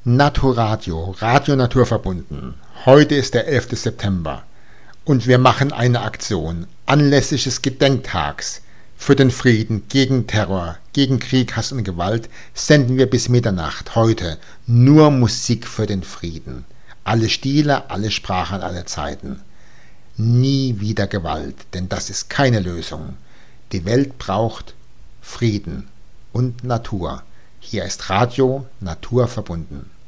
Naturadio, Radio Naturverbunden. Heute ist der 11. September und wir machen eine Aktion anlässlich des Gedenktags für den Frieden, gegen Terror, gegen Krieg, Hass und Gewalt senden wir bis Mitternacht heute nur Musik für den Frieden. Alle Stile, alle Sprachen, alle Zeiten. Nie wieder Gewalt, denn das ist keine Lösung. Die Welt braucht Frieden und Natur. Hier ist Radio Naturverbunden.